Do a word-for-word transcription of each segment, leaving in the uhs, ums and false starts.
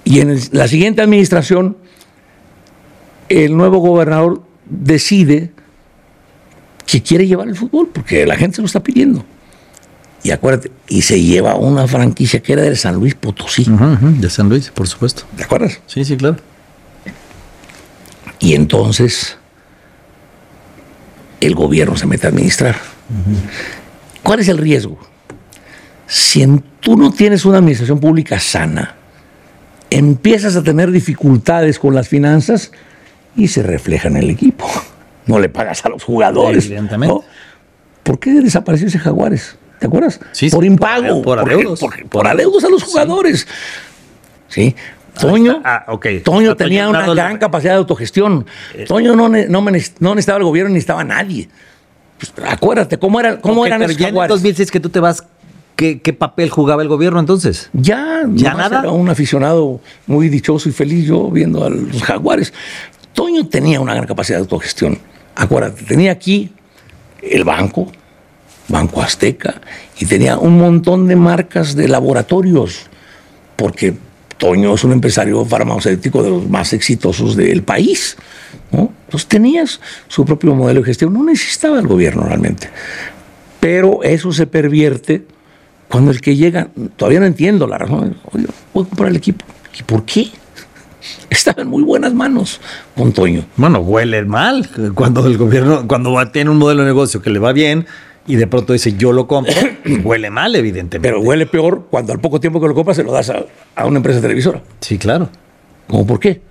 Y en el, la siguiente administración, el nuevo gobernador decide que quiere llevar el fútbol, porque la gente se lo está pidiendo. Y acuérdate, y se lleva una franquicia que era de San Luis Potosí. Uh-huh, uh-huh, de San Luis, por supuesto. ¿Te acuerdas? Sí, sí, claro. Y entonces el gobierno se mete a administrar. Uh-huh. ¿Cuál es el riesgo? Si en, tú no tienes una administración pública sana, empiezas a tener dificultades con las finanzas y se refleja en el equipo. No le pagas a los jugadores. Evidentemente. ¿No? ¿Por qué desapareció ese Jaguares? ¿Te acuerdas? Sí, por impago. Por, por adeudos. Por, por, por adeudos a los jugadores. Sí. ¿Sí? Toño, ah, okay. Toño tenía una gran el... capacidad de autogestión. Eh, Toño no, no, no necesitaba el gobierno, ni necesitaba a nadie. Pues, acuérdate, ¿cómo, era, cómo okay, eran esos Jaguares? En dos mil seis que tú te vas, ¿qué, ¿qué papel jugaba el gobierno entonces? Ya, ya nada. Era un aficionado muy dichoso y feliz yo viendo a los Jaguares. Toño tenía una gran capacidad de autogestión. Acuérdate, tenía aquí el banco, Banco Azteca, y tenía un montón de marcas de laboratorios, porque Toño es un empresario farmacéutico de los más exitosos del país, ¿no? Entonces tenías su propio modelo de gestión, no necesitaba el gobierno realmente. Pero eso se pervierte cuando el que llega, todavía no entiendo la razón, oye, voy a comprar el equipo. ¿Y por qué? Estaba en muy buenas manos con Toño. Bueno, huele mal cuando el gobierno, cuando tiene un modelo de negocio que le va bien y de pronto dice yo lo compro, huele mal evidentemente. Pero huele peor cuando al poco tiempo que lo compras se lo das a, a una empresa televisora. Sí, claro. ¿Cómo por qué?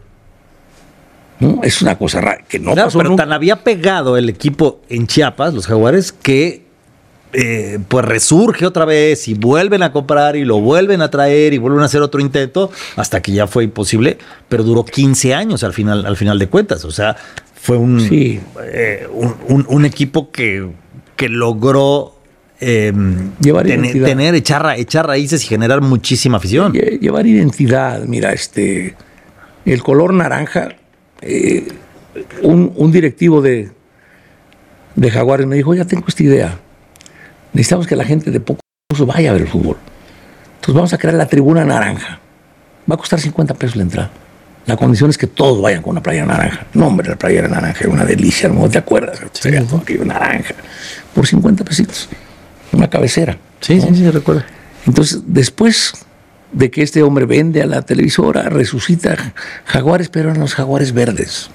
¿No? Es una cosa rara que no claro, pasó pero nunca. Tan había pegado el equipo en Chiapas, los Jaguares, que Eh, pues resurge otra vez y vuelven a comprar y lo vuelven a traer y vuelven a hacer otro intento hasta que ya fue imposible, pero duró quince años al final, al final de cuentas. O sea, fue un, sí. eh, un, un, un equipo que, que logró eh, llevar ten, tener, echar, echar raíces y generar muchísima afición. Llevar identidad. Mira, este el color naranja, eh, un, un directivo de, de Jaguares me dijo, ya tengo esta idea. Necesitamos que la gente de poco uso vaya a ver el fútbol. Entonces vamos a crear la tribuna naranja. Va a costar cincuenta pesos la entrada. La condición es que todos vayan con una playera naranja. No, hombre, la playera naranja es una delicia, ¿no te acuerdas? Sí, ¿no? Naranja. Por cincuenta pesitos. Una cabecera. Sí, ¿no? sí, sí, recuerdo. Entonces, después de que este hombre vende a la televisora, resucita Jaguares, pero eran los Jaguares verdes.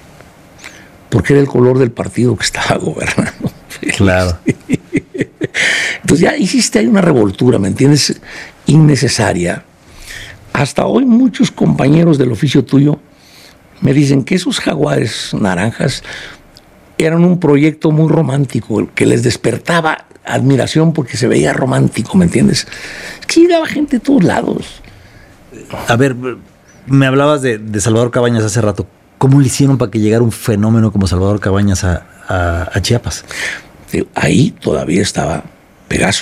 Porque era el color del partido que estaba gobernando. Claro. Entonces ya hiciste ahí una revoltura, ¿me entiendes? Innecesaria. Hasta hoy muchos compañeros del oficio tuyo me dicen que esos Jaguares naranjas eran un proyecto muy romántico, que les despertaba admiración porque se veía romántico, ¿me entiendes? Es que llegaba gente de todos lados. A ver, me hablabas de, de Salvador Cabañas hace rato. ¿Cómo le hicieron para que llegara un fenómeno como Salvador Cabañas a, a, a Chiapas? Ahí todavía estaba Pegaso.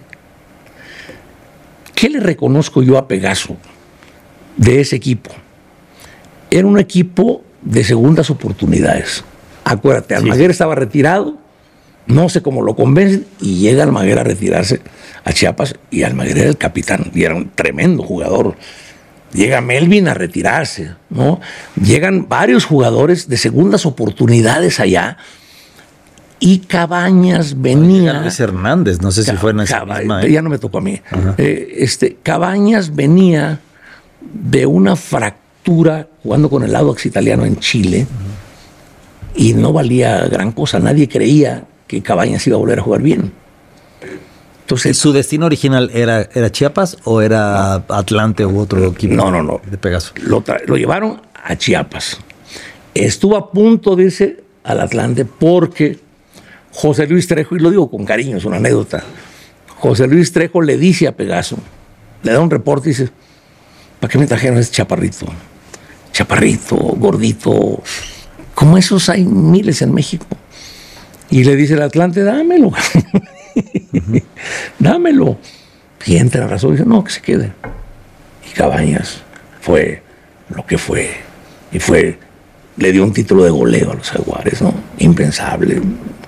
¿Qué le reconozco yo a Pegaso de ese equipo? Era un equipo de segundas oportunidades. Acuérdate, Almaguer sí. estaba retirado, no sé cómo lo convencen, y llega Almaguer a retirarse a Chiapas, y Almaguer era el capitán, y era un tremendo jugador. Llega Melvin a retirarse, ¿no? Llegan varios jugadores de segundas oportunidades allá, y Cabañas venía... Luis Hernández, no sé si fue en esa Caba, misma, ¿eh? Ya no me tocó a mí. Eh, este, Cabañas venía de una fractura jugando con el Audax Italiano en Chile, uh-huh. y no valía gran cosa. Nadie creía que Cabañas iba a volver a jugar bien. Entonces, ¿su destino original era, era Chiapas o era no, Atlante u otro equipo? No, no, no. De Pegaso. Lo, tra- lo llevaron a Chiapas. Estuvo a punto de irse al Atlante porque José Luis Trejo, y lo digo con cariño, es una anécdota, José Luis Trejo le dice a Pegaso, le da un reporte y dice, ¿para qué me trajeron a este chaparrito? Chaparrito, gordito, como esos hay miles en México. Y le dice el Atlante, dámelo. Uh-huh. Dámelo. Y entra a razón y dice, no, que se quede. Y Cabañas fue lo que fue. Y fue, le dio un título de goleo a los Jaguares, ¿no? Impensable.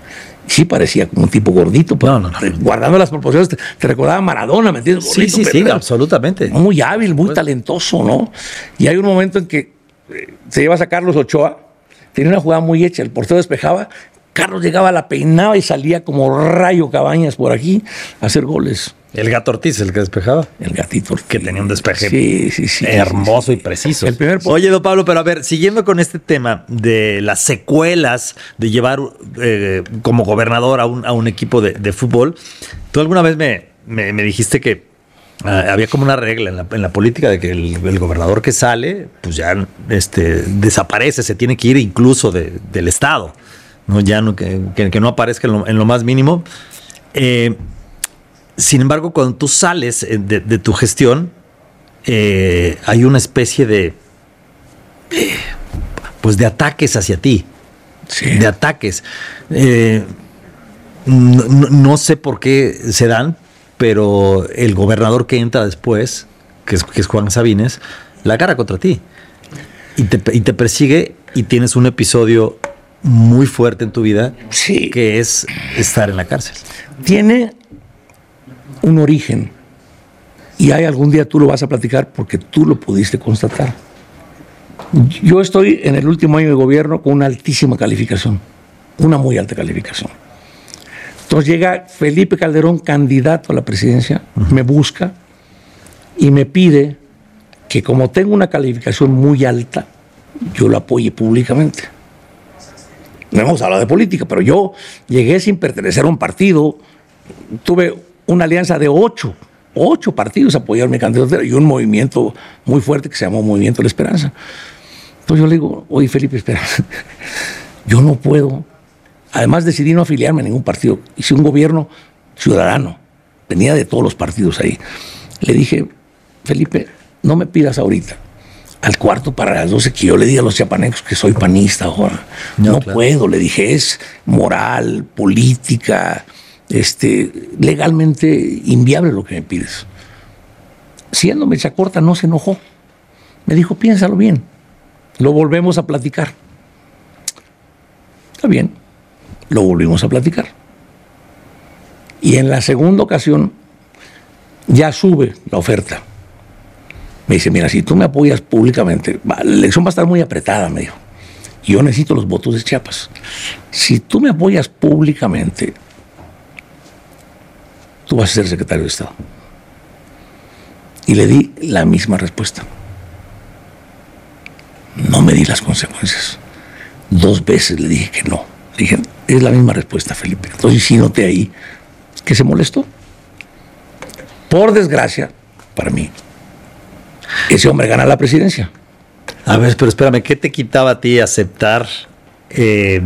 Sí, parecía como un tipo gordito, pero no, no, no. guardando las proporciones, te, te recordaba a Maradona, ¿me entiendes? Sí, Gordito, sí, pero, sí, absolutamente. Muy hábil, muy pues, talentoso, ¿no? Y hay un momento en que se llevas a Carlos Ochoa, tenía una jugada muy hecha, el portero despejaba, Carlos llegaba, la peinaba y salía como Rayo Cabañas por aquí a hacer goles. El Gato Ortiz, el que despejaba. El Gatito Ortiz. Que tenía un despeje sí, sí, sí, hermoso sí, sí. y preciso. El primer... Oye, don Pablo, pero a ver, siguiendo con este tema de las secuelas de llevar eh, como gobernador a un, a un equipo de, de fútbol, tú alguna vez me, me, me dijiste que uh, había como una regla en la, en la política de que el, el gobernador que sale, pues ya este, desaparece, se tiene que ir incluso de, del Estado, ¿no? Ya no, que, que, que no aparezca en lo, en lo más mínimo. Eh, Sin embargo, cuando tú sales de, de tu gestión, eh, hay una especie de, eh, pues de ataques hacia ti, sí. de ataques. Eh, no, no, no sé por qué se dan, pero el gobernador que entra después, que es, que es Juan Sabines, la agarra contra ti y te, y te persigue y tienes un episodio muy fuerte en tu vida, sí. que es estar en la cárcel. Tiene un origen y hay algún día tú lo vas a platicar porque tú lo pudiste constatar. Yo estoy en el último año de gobierno con una altísima calificación, una muy alta calificación. Entonces llega Felipe Calderón, candidato a la presidencia, uh-huh. me busca y me pide que como tengo una calificación muy alta, yo lo apoye públicamente. No hemos hablado de política, pero yo llegué sin pertenecer a un partido, tuve una alianza de ocho, ocho partidos apoyaron mi candidatura y un movimiento muy fuerte que se llamó Movimiento de la Esperanza. Entonces yo le digo, oye Felipe, espera, yo no puedo, además decidí no afiliarme a ningún partido, hice un gobierno ciudadano, venía de todos los partidos ahí. Le dije, Felipe, no me pidas ahorita, al cuarto para las doce, que yo le diga a los chiapanecos que soy panista ahora. No, no claro. puedo, le dije, es moral, política, Este, legalmente inviable lo que me pides. Siendo mecha corta, no se enojó. Me dijo, piénsalo bien. Lo volvemos a platicar. Está bien. Lo volvimos a platicar. Y en la segunda ocasión ya sube la oferta. Me dice, mira, si tú me apoyas públicamente, la elección va a estar muy apretada, me dijo. Yo necesito los votos de Chiapas. Si tú me apoyas públicamente, tú vas a ser secretario de Estado. Y le di la misma respuesta. No me di las consecuencias. Dos veces le dije que no. Le dije, es la misma respuesta, Felipe. Entonces sí noté ahí que se molestó. Por desgracia, para mí, ese hombre gana la presidencia. A ver, pero espérame, ¿qué te quitaba a ti aceptar eh,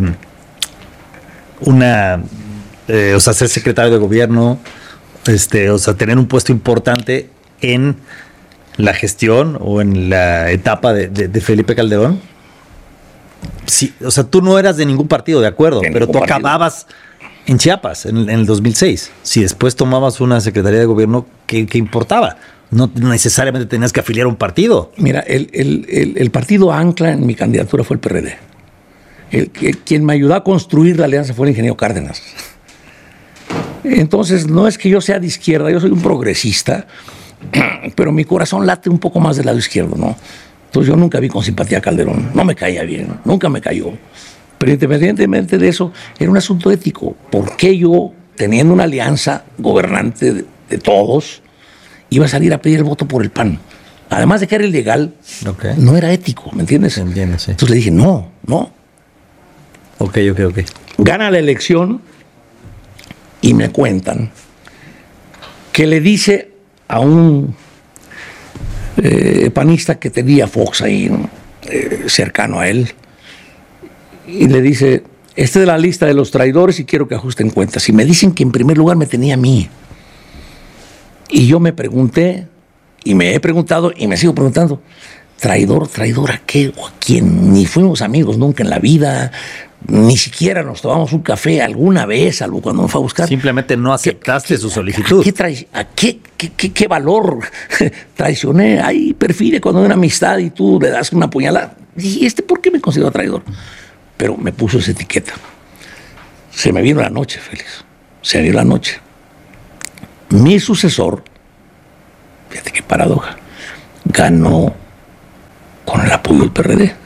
una... Eh, o sea, ser secretario de gobierno... Este, o sea, tener un puesto importante en la gestión o en la etapa de, de, de Felipe Calderón? Sí, o sea, tú no eras de ningún partido, de acuerdo, de pero tú partido. Acababas en Chiapas en, en el dos mil seis. Si después tomabas una secretaría de gobierno, ¿qué, qué importaba? No necesariamente tenías que afiliar a un partido. Mira, el, el, el, el partido ancla en mi candidatura fue el P R D. El, el, quien me ayudó a construir la alianza fue el ingeniero Cárdenas. Entonces, no es que yo sea de izquierda, yo soy un progresista, pero mi corazón late un poco más del lado izquierdo, ¿no? Entonces yo nunca vi con simpatía a Calderón, no me caía bien, nunca me cayó. Pero independientemente de eso, era un asunto ético. ¿Por qué yo, teniendo una alianza gobernante de, de todos, iba a salir a pedir el voto por el P A N? Además de que era ilegal, okay. no era ético, ¿me entiendes? Entiendo, sí. Entonces le dije, no, no. Ok, ok, ok. Gana la elección y me cuentan que le dice a un eh, panista que tenía Fox ahí, ¿no? eh, cercano a él, y le dice, este es de la lista de los traidores y quiero que ajusten cuentas. Y me dicen que en primer lugar me tenía a mí. Y yo me pregunté, y me he preguntado, y me sigo preguntando, ¿traidor, traidor a qué o a quién? Ni fuimos amigos nunca en la vida, ni siquiera nos tomamos un café alguna vez, algo cuando me fue a buscar. Simplemente no aceptaste su solicitud. ¿A qué, trai- a qué, qué, qué, qué valor traicioné? Ahí perfide cuando hay una amistad y tú le das una puñalada. ¿Y este por qué me considero traidor? Pero me puso esa etiqueta. se me vino la noche, Félix. Se me vino la noche. Mi sucesor, fíjate qué paradoja, ganó con el apoyo del P R D.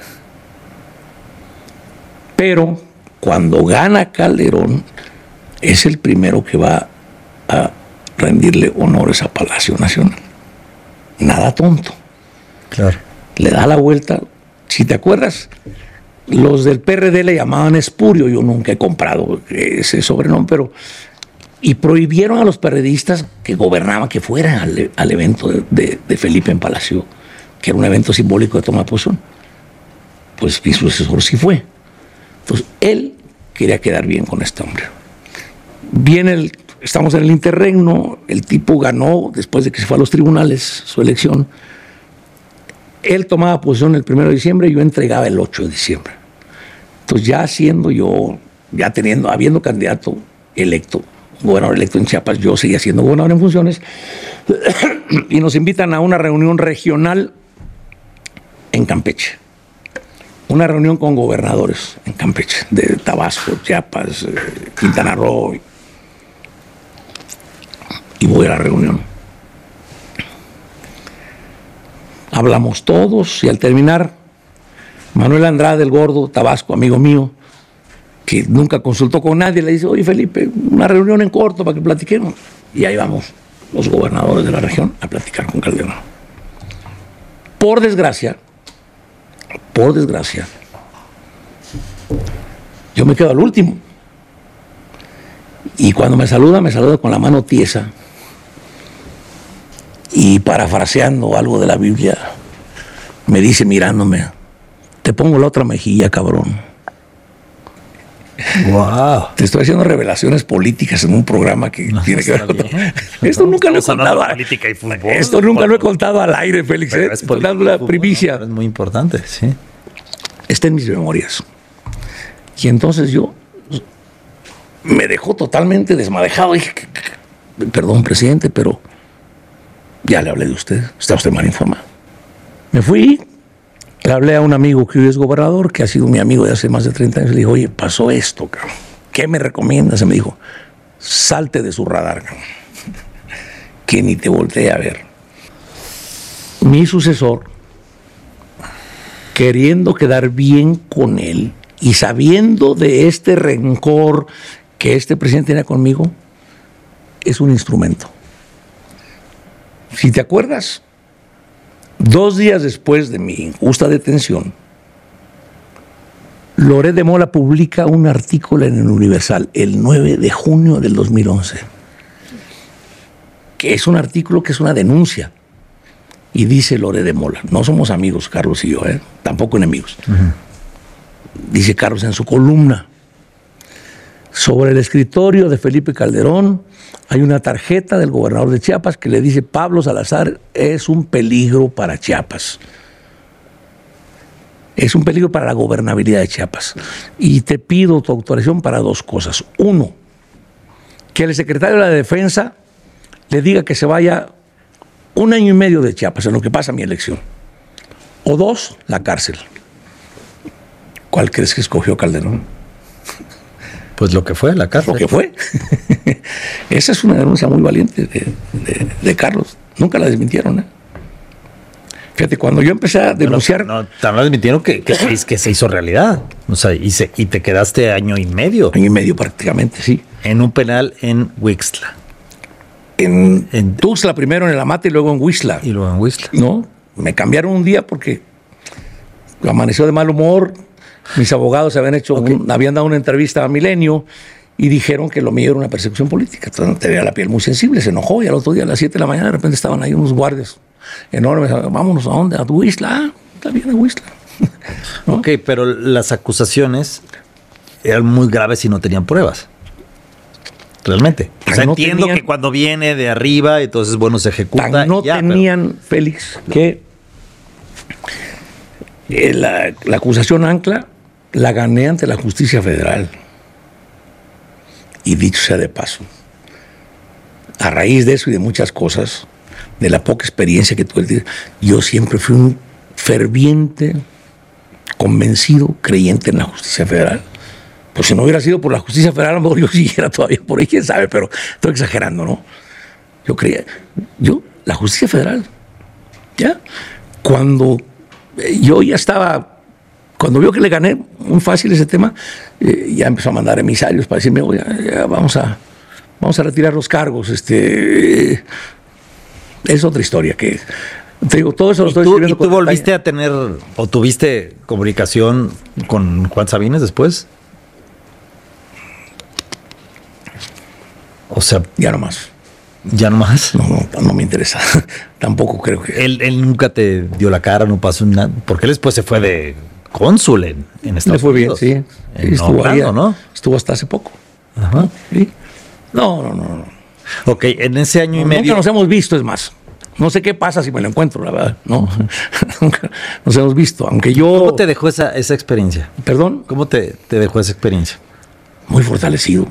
Pero cuando gana Calderón, es el primero que va a rendirle honores a Palacio Nacional. Nada tonto. Claro. Le da la vuelta. Si te acuerdas, los del P R D le llamaban espurio. Yo nunca he comprado ese sobrenombre, pero... Y prohibieron a los periodistas que gobernaban que fueran al, al evento de, de, de Felipe en Palacio, que era un evento simbólico de toma de posición. Pues mi sucesor sí fue. Entonces, él quería quedar bien con este hombre. Viene el, estamos en el interregno, el tipo ganó después de que se fue a los tribunales su elección. Él tomaba posición el primero de diciembre y yo entregaba el ocho de diciembre. Entonces, ya siendo yo, ya teniendo, habiendo candidato electo, gobernador electo en Chiapas, yo seguía siendo gobernador en funciones, y nos invitan a una reunión regional en Campeche. Una reunión con gobernadores en Campeche, de Tabasco, Chiapas, eh, Quintana Roo. Y voy a la reunión. Hablamos todos y al terminar, Manuel Andrade, el gordo, Tabasco, amigo mío, que nunca consultó con nadie, le dice, oye Felipe, una reunión en corto para que platiquemos. Y ahí vamos, los gobernadores de la región, a platicar con Calderón. Por desgracia, por desgracia, yo me quedo al último. Y cuando me saluda, me saluda con la mano tiesa. Y parafraseando algo de la Biblia, me dice mirándome, te pongo la otra mejilla, cabrón. Wow. Te estoy haciendo revelaciones políticas en un programa que no, tiene que ver con... Esto nunca lo he contado. A... Política y fútbol. Esto nunca lo he contado al aire, Félix. ¿eh? Estoy dando la primicia. Es muy importante, sí. Está en mis memorias. Y entonces yo me dejó totalmente desmadejado. Dije, perdón, presidente, pero ya le hablé de usted. Está usted mal informado. Me fui. Le hablé a un amigo que hoy es gobernador, que ha sido mi amigo de hace más de treinta años. Le dije, oye, pasó esto, cabrón. ¿Qué me recomiendas? Y me dijo, salte de su radar, cabrón. Que ni te voltee a ver. Mi sucesor, queriendo quedar bien con él y sabiendo de este rencor que este presidente tenía conmigo, es un instrumento. Si te acuerdas, dos días después de mi injusta detención, Loret de Mola publica un artículo en el Universal el nueve de junio del dos mil once, que es un artículo que es una denuncia. Y dice Loret de Mola, no somos amigos, Carlos y yo, ¿eh? Tampoco enemigos. Uh-huh. Dice Carlos en su columna, sobre el escritorio de Felipe Calderón hay una tarjeta del gobernador de Chiapas que le dice, Pablo Salazar es un peligro para Chiapas. Es un peligro para la gobernabilidad de Chiapas. Y te pido tu autorización para dos cosas. Uno, que el secretario de la Defensa le diga que se vaya un año y medio de Chiapas, en lo que pasa mi elección. O dos, la cárcel. ¿Cuál crees que escogió Calderón? Pues lo que fue, la cárcel. Lo que fue. Esa es una denuncia muy valiente de, de, de Carlos. Nunca la desmintieron, ¿eh? Fíjate, cuando yo empecé a denunciar... No, no, también la desmintieron que, que, que se hizo realidad. O sea, y, se, y te quedaste año y medio. Año y medio prácticamente, sí. En un penal en Huixtla. En, en Tuxtla primero, en el Amate y luego en Huixtla. Y luego en Huixtla. No, me cambiaron un día porque amaneció de mal humor. Mis abogados habían hecho, okay. un, habían dado una entrevista a Milenio y dijeron que lo mío era una persecución política. Entonces tenía la piel muy sensible, se enojó y al otro día a las siete de la mañana de repente estaban ahí unos guardias enormes. Vámonos, ¿a dónde? A Huixtla. Ah, está bien a Huixtla. ¿No? Ok, pero las acusaciones eran muy graves y no tenían pruebas. Realmente. O sea, no entiendo tenían, que cuando viene de arriba, entonces, bueno, se ejecuta. Tan no ya, tenían, pero... Félix, que eh, la, la acusación ancla la gané ante la justicia federal. Y dicho sea de paso, a raíz de eso y de muchas cosas, de la poca experiencia que tuve, yo siempre fui un ferviente, convencido, creyente en la justicia federal. Pues si no hubiera sido por la justicia federal, a lo mejor yo siguiera todavía por ahí, quién sabe, pero estoy exagerando, ¿no? Yo creía, yo, la justicia federal, ya, cuando yo ya estaba, cuando vio que le gané muy fácil ese tema, eh, ya empezó a mandar emisarios para decirme, oye, ya, ya vamos a, vamos a retirar los cargos, este, eh, es otra historia que, te digo, todo eso lo estoy tú, escribiendo. ¿Y tú volviste a tener, o tuviste comunicación con Juan Sabines después? O sea, ya no más. ¿Ya no más? No, no, no me interesa. Tampoco creo que... Él, él nunca te dio la cara, no pasó nada. Porque él después se fue de cónsul en, en Estados Le fue Unidos. bien, sí. En sí estuvo, Orlando, ahí, ¿no? Estuvo hasta hace poco. Ajá. Sí. No, no, no, no. Ok, en ese año y No, medio... Nunca nos hemos visto, es más. No sé qué pasa si me lo encuentro, la verdad. No, nunca nos hemos visto. Aunque yo... ¿Cómo te dejó esa, esa experiencia? ¿Perdón? ¿Cómo te, te dejó esa experiencia? Muy fortalecido.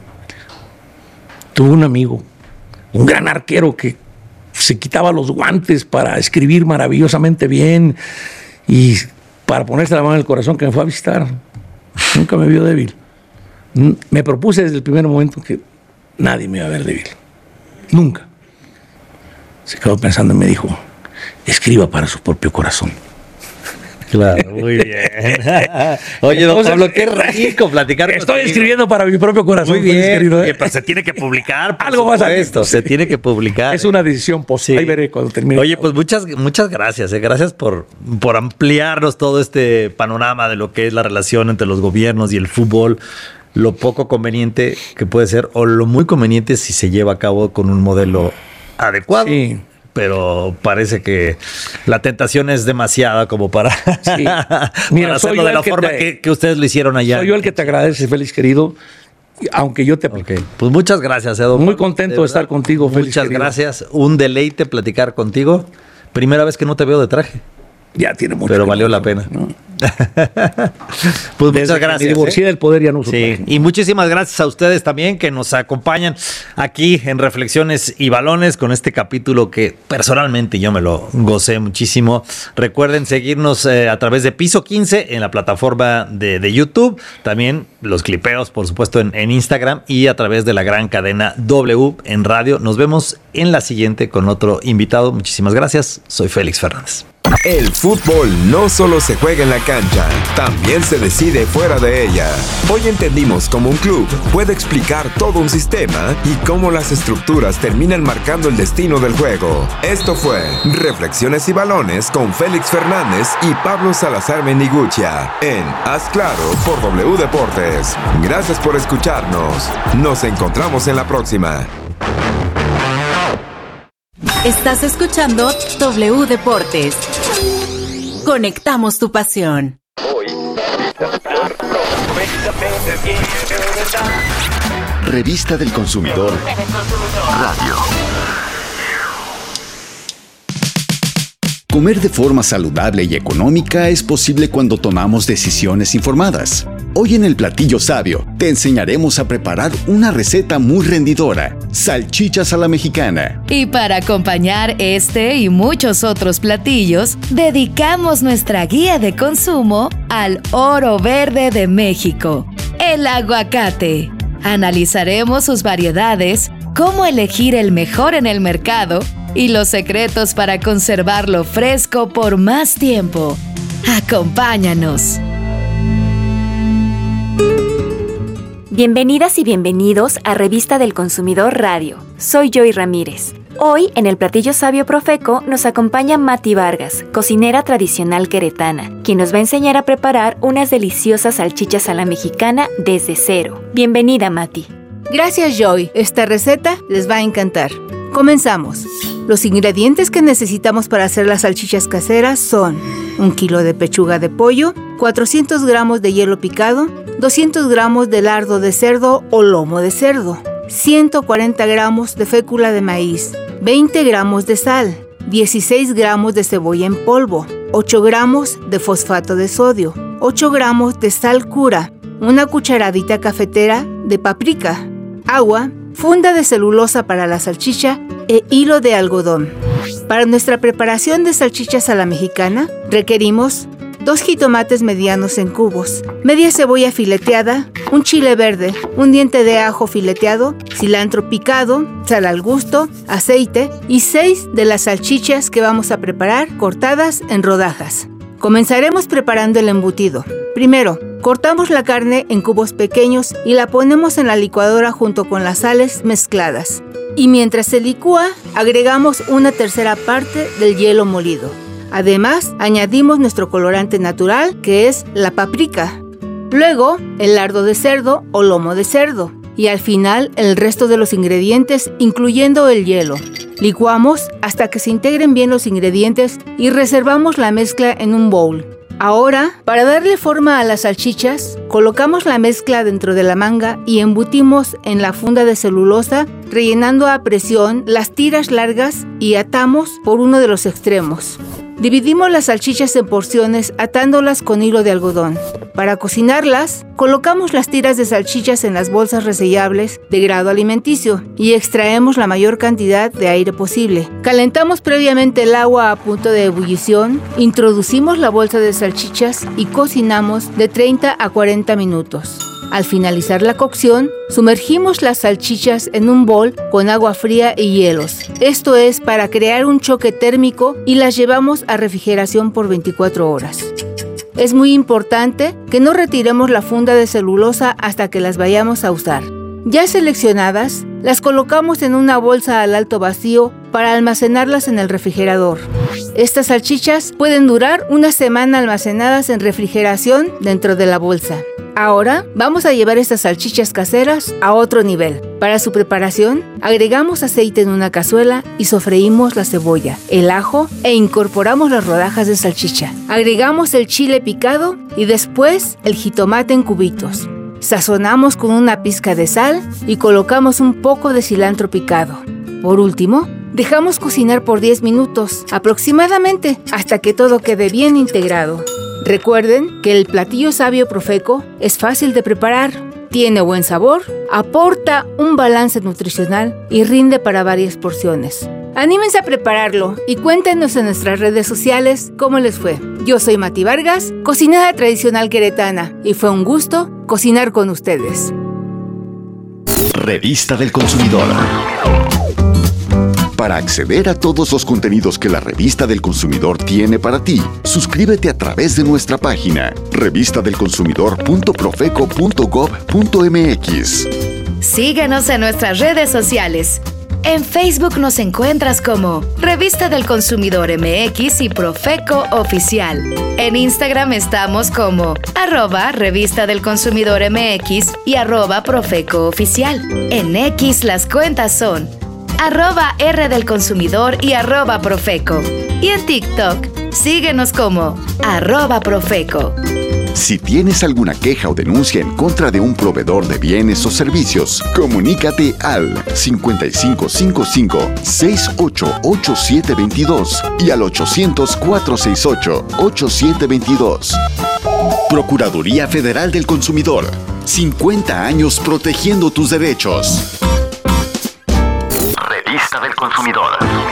Tuve un amigo, un gran arquero que se quitaba los guantes para escribir maravillosamente bien y para ponerse la mano en el corazón, que me fue a visitar. Nunca me vio débil. Me propuse desde el primer momento que nadie me iba a ver débil. Nunca. Se quedó pensando y me dijo, escriba para su propio corazón. Claro, muy bien. Oye, don Pablo, qué rico platicar Estoy contigo. escribiendo para mi propio corazón. Muy bien, querido, ¿eh? Oye, pero se tiene que publicar. Algo más a esto, se tiene que publicar. Es una decisión posible. Sí. Ahí veré cuando termine. Oye, pues muchas, muchas gracias. Eh. Gracias por, por ampliarnos todo este panorama de lo que es la relación entre los gobiernos y el fútbol. Lo poco conveniente que puede ser, o lo muy conveniente si se lleva a cabo con un modelo adecuado. Sí. Pero parece que la tentación es demasiada como para, Sí. para Mira, soy hacerlo yo de la el que forma te- que, que ustedes lo hicieron allá. Soy yo el que te agradece, Félix, querido, aunque yo te... Ok, pues muchas gracias, Edo. Muy contento de estar contigo, Félix, Muchas querido. gracias. Un deleite platicar contigo. Primera vez que no te veo de traje, Ya tiene mucho. pero que valió no- la pena. ¿no? Pues Desde muchas que gracias. Me divorcié ¿eh? del poder, ya no uso Sí, traje. y muchísimas gracias a ustedes también que nos acompañan aquí en Reflexiones y Balones con este capítulo que personalmente yo me lo gocé muchísimo. Recuerden seguirnos eh, a través de Piso quince en la plataforma de, de YouTube, también los clipeos, por supuesto, en, en Instagram y a través de la gran cadena W en radio. Nos vemos en la siguiente con otro invitado. Muchísimas gracias. Soy Félix Fernández. El fútbol no solo se juega en la cancha, también se decide fuera de ella. Hoy entendimos cómo un club puede explicar todo un sistema y cómo las estructuras terminan marcando el destino del juego. Esto fue Reflexiones y Balones con Félix Fernández y Pablo Salazar Meniguchia en Haz Claro por W Deportes. Gracias por escucharnos. Nos encontramos en la próxima. Estás escuchando W Deportes. Conectamos tu pasión. Revista del Consumidor Radio. Comer de forma saludable y económica es posible cuando tomamos decisiones informadas. Hoy en el Platillo Sabio te enseñaremos a preparar una receta muy rendidora, salchichas a la mexicana. Y para acompañar este y muchos otros platillos, dedicamos nuestra guía de consumo al oro verde de México, el aguacate. Analizaremos sus variedades, cómo elegir el mejor en el mercado y los secretos para conservarlo fresco por más tiempo. Acompáñanos. Bienvenidas y bienvenidos a Revista del Consumidor Radio. Soy Joy Ramírez. Hoy, en el Platillo Sabio Profeco, nos acompaña Mati Vargas, cocinera tradicional queretana, quien nos va a enseñar a preparar unas deliciosas salchichas a la mexicana desde cero. Bienvenida, Mati. Gracias, Joy. Esta receta les va a encantar. Comenzamos. Los ingredientes que necesitamos para hacer las salchichas caseras son un kilo de pechuga de pollo, cuatrocientos gramos de hielo picado, doscientos gramos de lardo de cerdo o lomo de cerdo, ciento cuarenta gramos de fécula de maíz, veinte gramos de sal, dieciséis gramos de cebolla en polvo, ocho gramos de fosfato de sodio, ocho gramos de sal cura, una cucharadita cafetera de paprika, agua, funda de celulosa para la salchicha e hilo de algodón. Para nuestra preparación de salchichas a la mexicana, requerimos dos jitomates medianos en cubos, media cebolla fileteada, un chile verde, un diente de ajo fileteado, cilantro picado, sal al gusto, aceite y seis de las salchichas que vamos a preparar cortadas en rodajas. Comenzaremos preparando el embutido. Primero, cortamos la carne en cubos pequeños y la ponemos en la licuadora junto con las sales mezcladas. Y mientras se licúa, agregamos una tercera parte del hielo molido. Además, añadimos nuestro colorante natural, que es la paprika. Luego, el lardo de cerdo o lomo de cerdo. Y al final, el resto de los ingredientes, incluyendo el hielo. Licuamos hasta que se integren bien los ingredientes y reservamos la mezcla en un bowl. Ahora, para darle forma a las salchichas, colocamos la mezcla dentro de la manga y embutimos en la funda de celulosa, rellenando a presión las tiras largas y atamos por uno de los extremos. Dividimos las salchichas en porciones atándolas con hilo de algodón. Para cocinarlas, colocamos las tiras de salchichas en las bolsas resellables de grado alimenticio y extraemos la mayor cantidad de aire posible. Calentamos previamente el agua a punto de ebullición, introducimos la bolsa de salchichas y cocinamos de treinta a cuarenta minutos. Al finalizar la cocción, sumergimos las salchichas en un bol con agua fría y hielos. Esto es para crear un choque térmico y las llevamos a refrigeración por veinticuatro horas. Es muy importante que no retiremos la funda de celulosa hasta que las vayamos a usar. Ya seleccionadas, las colocamos en una bolsa al alto vacío para almacenarlas en el refrigerador. Estas salchichas pueden durar una semana almacenadas en refrigeración dentro de la bolsa. Ahora vamos a llevar estas salchichas caseras a otro nivel. Para su preparación, agregamos aceite en una cazuela y sofreímos la cebolla, el ajo e incorporamos las rodajas de salchicha. Agregamos el chile picado y después el jitomate en cubitos. Sazonamos con una pizca de sal y colocamos un poco de cilantro picado. Por último, dejamos cocinar por diez minutos aproximadamente hasta que todo quede bien integrado. Recuerden que el platillo sabio Profeco es fácil de preparar, tiene buen sabor, aporta un balance nutricional y rinde para varias porciones. Anímense a prepararlo y cuéntenos en nuestras redes sociales cómo les fue. Yo soy Mati Vargas, cocinera tradicional queretana, y fue un gusto cocinar con ustedes. Revista del Consumidor. Para acceder a todos los contenidos que la Revista del Consumidor tiene para ti, suscríbete a través de nuestra página revista del consumidor punto profeco punto gob punto mx. Síguenos en nuestras redes sociales. En Facebook nos encuentras como Revista del Consumidor M X y Profeco Oficial. En Instagram estamos como arroba Revista del Consumidor M X y arroba Profeco Oficial. En X las cuentas son arroba R del Consumidor y arroba Profeco. Y en TikTok, síguenos como arroba Profeco. Si tienes alguna queja o denuncia en contra de un proveedor de bienes o servicios, comunícate al cincuenta y cinco cincuenta y cinco, sesenta y ocho, ochenta y siete veintidós y al ochocientos, cuatrocientos sesenta y ocho, ochenta y siete veintidós. Procuraduría Federal del Consumidor. cincuenta años protegiendo tus derechos. Revista del Consumidor.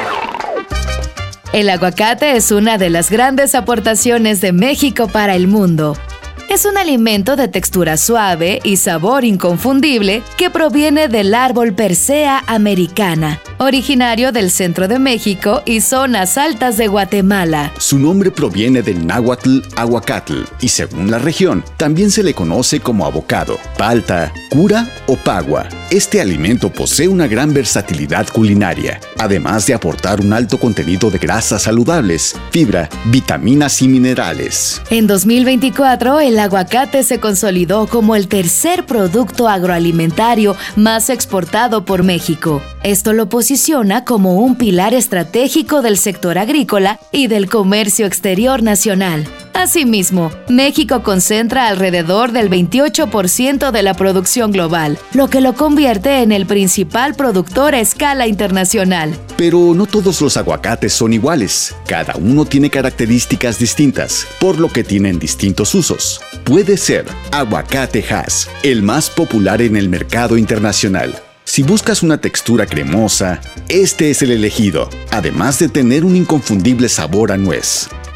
El aguacate es una de las grandes aportaciones de México para el mundo. Es un alimento de textura suave y sabor inconfundible que proviene del árbol Persea americana, originario del centro de México y zonas altas de Guatemala. Su nombre proviene del náhuatl aguacatl y según la región también se le conoce como avocado, palta, cura o pagua. Este alimento posee una gran versatilidad culinaria, además de aportar un alto contenido de grasas saludables, fibra, vitaminas y minerales. En dos mil veinticuatro, el aguacate se consolidó como el tercer producto agroalimentario más exportado por México. Esto lo posiciona como un pilar estratégico del sector agrícola y del comercio exterior nacional. Asimismo, México concentra alrededor del veintiocho por ciento de la producción global, lo que lo convierte en el principal productor a escala internacional. Pero no todos los aguacates son iguales. Cada uno tiene características distintas, por lo que tienen distintos usos. Puede ser aguacate Hass, el más popular en el mercado internacional. Si buscas una textura cremosa, este es el elegido, además de tener un inconfundible sabor a nuez.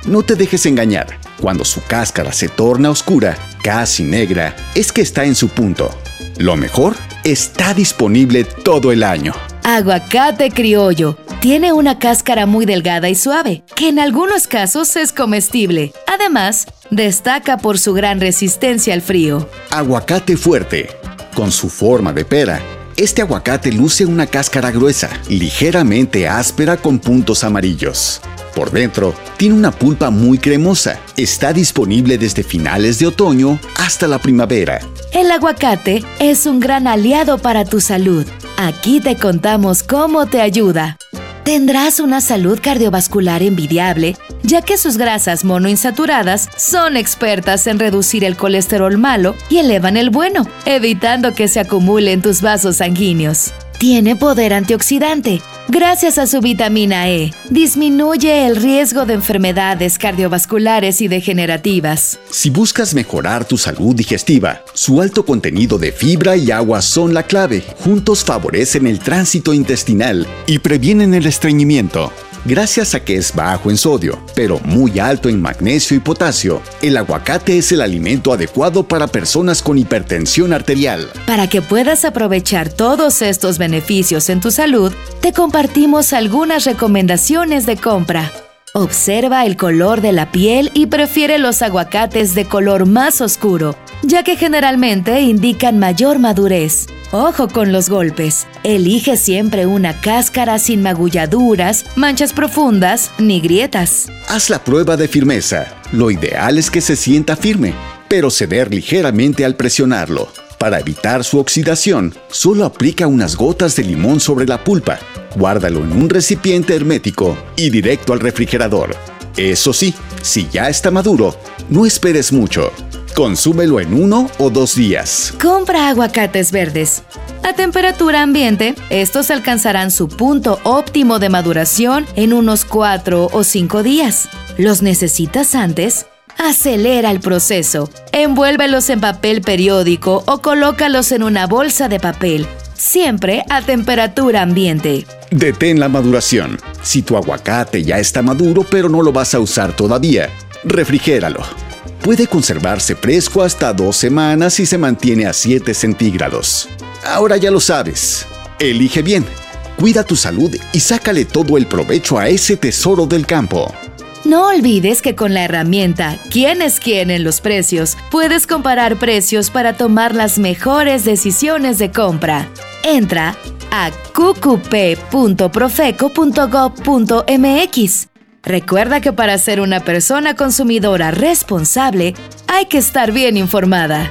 No te dejes engañar. Cuando su cáscara se torna oscura, casi negra, es que está en su punto. Lo mejor está disponible todo el año. Aguacate criollo. Tiene una cáscara muy delgada y suave, que en algunos casos es comestible. Además, destaca por su gran resistencia al frío. Aguacate fuerte. Con su forma de pera, este aguacate luce una cáscara gruesa, ligeramente áspera con puntos amarillos. Por dentro, tiene una pulpa muy cremosa. Está disponible desde finales de otoño hasta la primavera. El aguacate es un gran aliado para tu salud. Aquí te contamos cómo te ayuda. Tendrás una salud cardiovascular envidiable, ya que sus grasas monoinsaturadas son expertas en reducir el colesterol malo y elevan el bueno, evitando que se acumule en tus vasos sanguíneos. Tiene poder antioxidante. Gracias a su vitamina E, disminuye el riesgo de enfermedades cardiovasculares y degenerativas. Si buscas mejorar tu salud digestiva, su alto contenido de fibra y agua son la clave. Juntos favorecen el tránsito intestinal y previenen el estreñimiento. Gracias a que es bajo en sodio, pero muy alto en magnesio y potasio, el aguacate es el alimento adecuado para personas con hipertensión arterial. Para que puedas aprovechar todos estos beneficios en tu salud, te compartimos algunas recomendaciones de compra. Observa el color de la piel y prefiere los aguacates de color más oscuro, ya que generalmente indican mayor madurez. Ojo con los golpes. Elige siempre una cáscara sin magulladuras, manchas profundas ni grietas. Haz la prueba de firmeza. Lo ideal es que se sienta firme, pero ceder ligeramente al presionarlo. Para evitar su oxidación, solo aplica unas gotas de limón sobre la pulpa. Guárdalo en un recipiente hermético y directo al refrigerador. Eso sí, si ya está maduro, no esperes mucho. Consúmelo en uno o dos días. Compra aguacates verdes. A temperatura ambiente, estos alcanzarán su punto óptimo de maduración en unos cuatro o cinco días. ¿Los necesitas antes? Acelera el proceso. Envuélvelos en papel periódico o colócalos en una bolsa de papel, siempre a temperatura ambiente. Detén la maduración. Si tu aguacate ya está maduro pero no lo vas a usar todavía, refrigéralo. Puede conservarse fresco hasta dos semanas y se mantiene a siete centígrados. Ahora ya lo sabes. Elige bien, cuida tu salud y sácale todo el provecho a ese tesoro del campo. No olvides que con la herramienta ¿Quién es quién en los precios? Puedes comparar precios para tomar las mejores decisiones de compra. Entra a q q p punto profeco punto gob punto m x. Recuerda que para ser una persona consumidora responsable, hay que estar bien informada.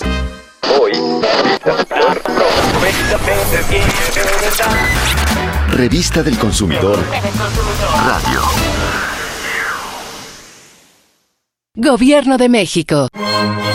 Hoy, Revista del Consumidor Radio. Gobierno de México.